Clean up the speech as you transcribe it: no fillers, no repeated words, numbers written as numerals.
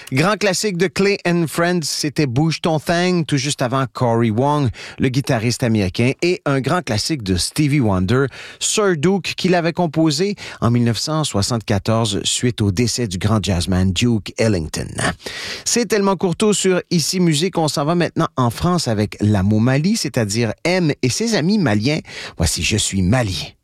Grand classique de Clay and Friends, c'était Bouge ton thing, tout juste avant Cory Wong, le guitariste américain, et un grand classique de Stevie Wonder, Sir Duke, qu'il avait composé en 1974 suite au décès du grand jazzman Duke Ellington. C'est tellement courto sur Ici Musique, on s'en va maintenant en France avec la Mali, c'est-à-dire M et ses amis maliens. Voici Je suis malien.